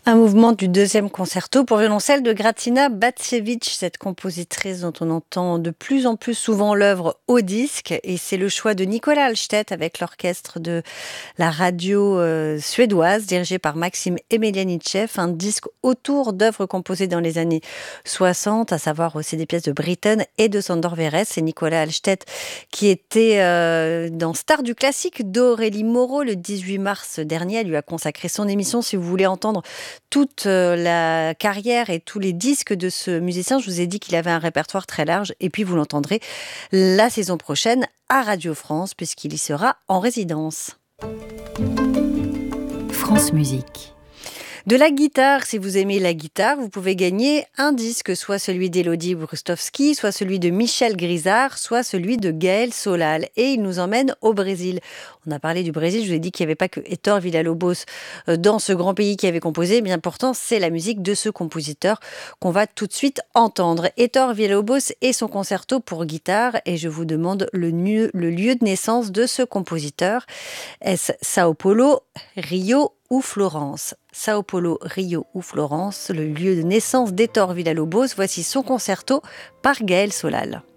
Un mouvement du deuxième concerto pour violoncelle de Grażyna Bacewicz, cette compositrice dont on entend de plus en plus souvent l'œuvre au disque. Et c'est le choix de Nicolas Alstedt avec l'orchestre de la radio suédoise dirigé par Maxime Emelianitchev, un disque autour d'œuvres composées dans les années 60, à savoir aussi des pièces de Britten et de Sándor Vérez. C'est Nicolas Alstedt qui était dans Star du classique d'Aurélie Moreau le 18 mars dernier. Elle lui a consacré son émission. Si vous voulez entendre toute la carrière et tous les disques de ce musicien, je vous ai dit qu'il avait un répertoire très large, et puis vous l'entendrez la saison prochaine à Radio France puisqu'il y sera en résidence. France Musique. De la guitare, si vous aimez la guitare, vous pouvez gagner un disque, soit celui d'Élodie Brustowski, soit celui de Michel Grisard, soit celui de Gaël Solal. Et il nous emmène au Brésil. On a parlé du Brésil, je vous ai dit qu'il n'y avait pas que Héctor Villa-Lobos dans ce grand pays qui avait composé, mais pourtant c'est la musique de ce compositeur qu'on va tout de suite entendre. Héctor Villa-Lobos et son concerto pour guitare, et je vous demande le lieu de naissance de ce compositeur. Est-ce Sao Paulo, Rio ou Florence? Sao Paulo, Rio ou Florence, le lieu de naissance d'Héctor Villa-Lobos. Voici son concerto par Gaël Solal.